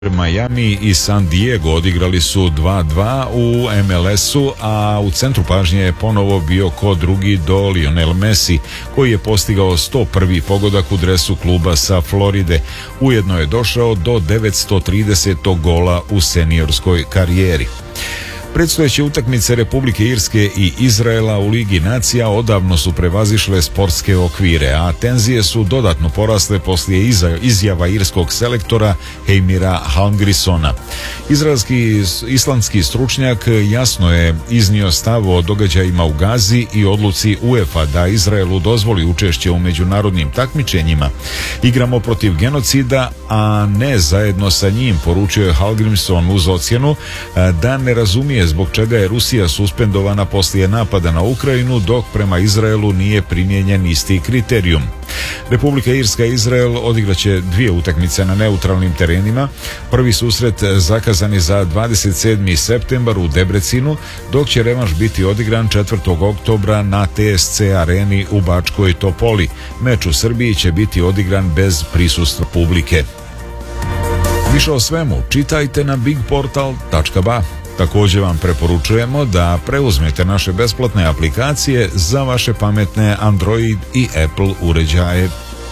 Miami i San Diego odigrali su 2-2 u MLS-u, a u centru pažnje je ponovo bio ko drugi do Lionel Messi, koji je postigao 101. pogodak u dresu kluba sa Floride. Ujedno je došao do 930. gola u seniorskoj karijeri. Predstojeće utakmice Republike Irske i Izraela u Ligi nacija odavno su prevazišle sportske okvire, a tenzije su dodatno porasle poslije izjava irskog selektora Heimira Hallgrímssona. Islandski stručnjak jasno je iznio stav o događajima u Gazi i odluci UEFA da Izraelu dozvoli učešće u međunarodnim takmičenjima. Igramo protiv genocida, a ne zajedno sa njim, poručio je Hallgrímsson uz ocjenu da ne razumije zbog čega je Rusija suspendovana poslije napada na Ukrajinu, dok prema Izraelu nije primijenjen isti kriterijum. Republika Irska i Izrael odigraće dvije utakmice na neutralnim terenima. Prvi susret zakazan je za 27. septembar u Debrecinu, dok će revanš biti odigran 4. oktobra na TSC areni u Bačkoj Topoli. Meč u Srbiji će biti odigran bez prisustva publike. Više o svemu čitajte na bigportal.ba. Također vam preporučujemo da preuzmete naše besplatne aplikacije za vaše pametne Android i Apple uređaje.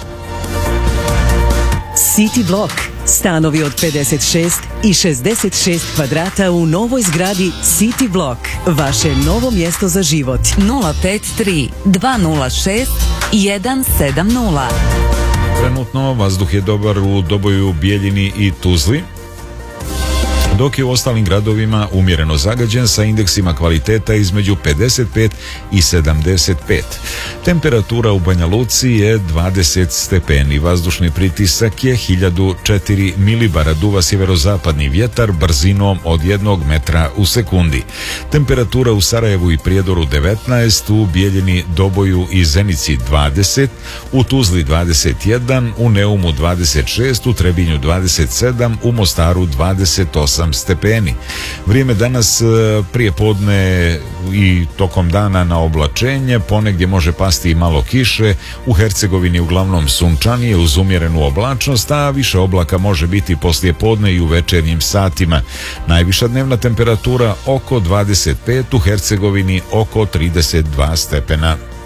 City Block. Stanovi od 56 i 66 kvadrata u novoj zgradi City Block. Vaše novo mjesto za život. 053 206 170. Trenutno vazduh je dobar u Doboju, Bijeljini i Tuzli, dok je u ostalim gradovima umjereno zagađen sa indeksima kvaliteta između 55 i 75. Temperatura u Banja Luci je 20 stepeni, vazdušni pritisak je 1004 milibara, duva sjeverozapadni vjetar brzinom od 1 metra u sekundi. Temperatura u Sarajevu i Prijedoru 19, u Bijeljini, Doboju i Zenici 20, u Tuzli 21, u Neumu 26, u Trebinju 27, u Mostaru 28 stepeni. Vrijeme danas prije podne i tokom dana na oblačenje, ponegdje može pasti i malo kiše, u Hercegovini uglavnom sunčanije uz umjerenu oblačnost, a više oblaka može biti poslije podne i u večernjim satima. Najviša dnevna temperatura oko 25, u Hercegovini oko 32 stepena.